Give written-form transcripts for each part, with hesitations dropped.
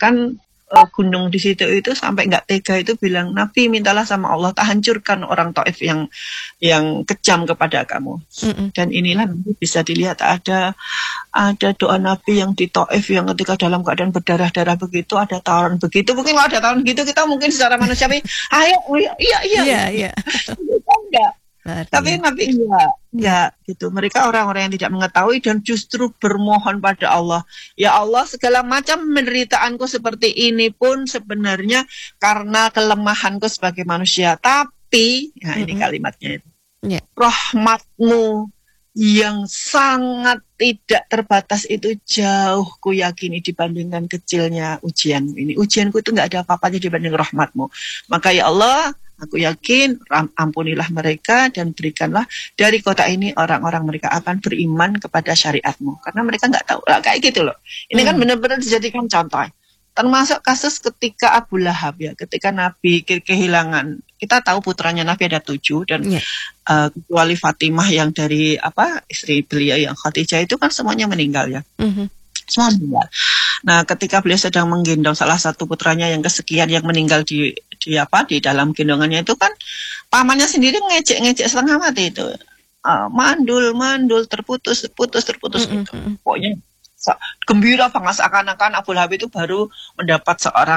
Bahkan gunung di situ itu sampai nggak tega itu bilang, Nabi mintalah sama Allah tak hancurkan orang Taif yang kejam kepada kamu. Dan inilah bisa dilihat ada doa Nabi yang di Taif yang ketika dalam keadaan berdarah-darah begitu, ada tawaran begitu. Mungkin kalau ada tawaran gitu kita mungkin secara manusiawi, ayo, iya. Enggak. Tapi Nabi enggak gitu. Mereka orang-orang yang tidak mengetahui dan justru bermohon pada Allah. Ya Allah, segala macam penderitaanku seperti ini pun sebenarnya karena kelemahanku sebagai manusia. Tapi, ini kalimatnya itu. Rahmatmu yang sangat tidak terbatas itu jauh ku yakini dibandingkan kecilnya ujianmu ini. Ujianku itu enggak ada apa-apanya dibanding rahmatmu. Maka ya Allah, aku yakin ampunilah mereka dan berikanlah dari kota ini orang-orang mereka akan beriman kepada syariatmu. Karena mereka nggak tahu lah, kayak gitu loh. Ini kan benar-benar dijadikan contoh. Termasuk kasus ketika Abu Lahab ya, ketika Nabi kehilangan. Kita tahu putranya Nabi ada 7 dan kecuali Fatimah yang dari istri beliau yang Khadijah itu kan semuanya meninggal ya. Semua meninggal. Nah, ketika beliau sedang menggendong salah satu putranya yang kesekian yang meninggal di dalam gendongannya itu kan pamannya sendiri ngejek setengah mati itu. Mandul terputus gitu. Pokoknya gembira banget seakan-akan Abu Lahab itu baru mendapat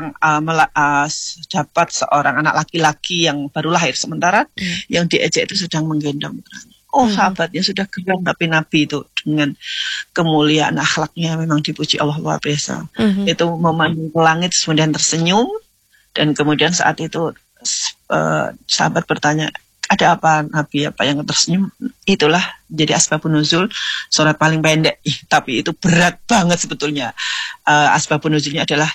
seorang anak laki-laki yang baru lahir, sementara yang diejek itu sedang menggendong putranya. Sahabatnya sudah geram, tapi Nabi itu dengan kemuliaan akhlaknya memang dipuji Allah luar biasa. Itu memandang ke langit kemudian tersenyum, dan kemudian saat itu sahabat bertanya, ada apa Nabi, apa yang tersenyum? Itulah jadi asbabun nuzul surat paling pendek, tapi itu berat banget sebetulnya. Asbabun nuzulnya adalah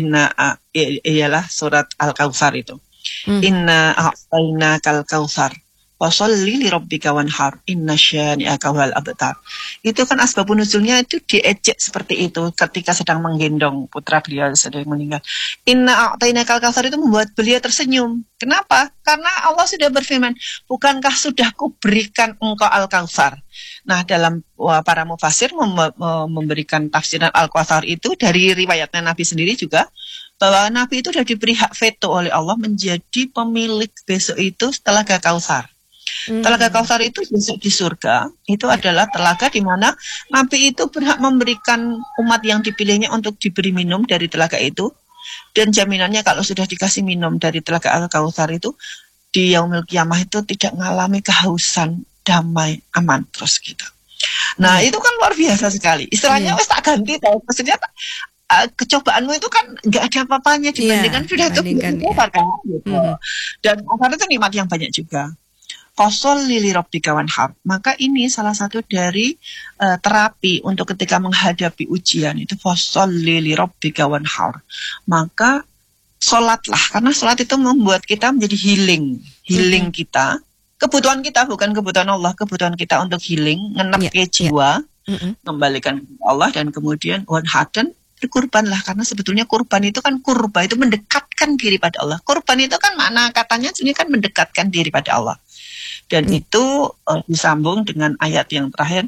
ialah surat Al-Kautsar itu. Inna a'tainakal kautsar washolli li rabbika wanhar inna syani'aka wal abtar. Itu kan asbabun nuzulnya itu diejek seperti itu ketika sedang menggendong putra beliau sedang meninggal. Inna a'tainakal kautsar itu membuat beliau tersenyum. Kenapa? Karena Allah sudah berfirman, bukankah sudah kuberikan engkau Al-Kautsar. Nah, dalam para mufasir memberikan tafsiran Al-Kautsar itu dari riwayatnya Nabi sendiri juga, bahwa Nabi itu sudah diberi hak veto oleh Allah menjadi pemilik besok itu telaga Kautsar. Telaga Kautsar itu besok di surga, itu adalah telaga di mana Nabi itu berhak memberikan umat yang dipilihnya untuk diberi minum dari telaga itu, dan jaminannya kalau sudah dikasih minum dari telaga Al-Kautsar itu di yaumil qiyamah itu tidak mengalami kehausan, damai, aman terus gitu. Nah, itu kan luar biasa sekali. Istilahnya wes tak ganti tau. Maksudnya kecobaanmu itu kan nggak ada apa-apanya dibandingkan sudah kebiasaan kan gitu. Dan akhirnya itu nikmat yang banyak juga. Fasholli li rabbika wanhar. Maka ini salah satu dari terapi untuk ketika menghadapi ujian itu, fasholli li rabbika wanhar. Maka sholatlah, karena sholat itu membuat kita menjadi healing kita. Kebutuhan kita bukan kebutuhan Allah, kebutuhan kita untuk healing, ngenep ke jiwa, kembalikan ke Allah, dan kemudian wanhar, dan berkurbanlah, karena sebetulnya kurban itu kan itu mendekatkan diri pada Allah. Kurban itu kan makna katanya sebenarnya kan mendekatkan diri pada Allah. Dan itu disambung dengan ayat yang terakhir,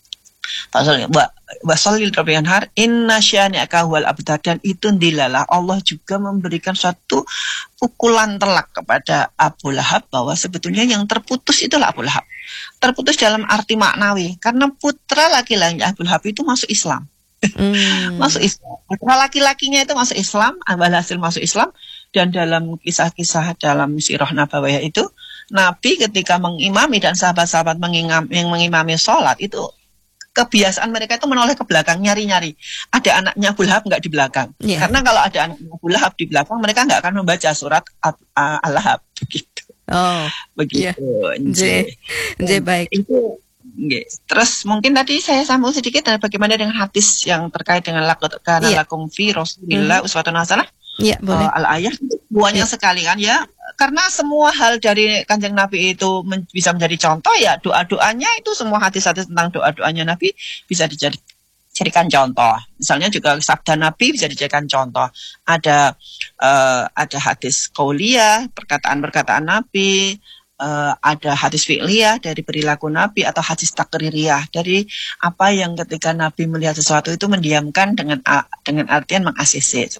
wasolil rabbihar inna syani'aka wal abtar. Dan itu dilalah Allah juga memberikan suatu pukulan telak kepada Abu Lahab, bahwa sebetulnya yang terputus itulah Abu Lahab. Terputus dalam arti maknawi, karena putra laki-laki Abu Lahab itu masuk Islam. Masuk Islam. Putra laki-lakinya itu masuk Islam, alhasil masuk Islam. Dan dalam kisah-kisah dalam sirah nabawiyah itu, Nabi ketika mengimami dan sahabat-sahabat yang mengimami sholat itu, kebiasaan mereka itu menoleh ke belakang, nyari-nyari. Ada anaknya Abu Lahab nggak di belakang. Karena kalau ada anaknya Abu Lahab di belakang, mereka nggak akan membaca surat Al-Lahab. Begitu. Begitu. Baik. Itu. Terus mungkin tadi saya sambung sedikit dan bagaimana dengan hadis yang terkait dengan laqad kana lakum fi Rasulillah uswatun hasanah. Boleh. Al-ayah banyak sekali kan ya, karena semua hal dari Kanjeng Nabi itu bisa menjadi contoh ya, doa-doanya itu semua hadis-hadis tentang doa-doanya Nabi bisa dijadikan contoh. Misalnya juga sabda Nabi bisa dijadikan contoh. Ada hadis qauliyah, perkataan-perkataan Nabi, ada hadis fi'liyah dari perilaku Nabi, atau hadis takririyah dari apa yang ketika Nabi melihat sesuatu itu mendiamkan dengan artian meng-ACC.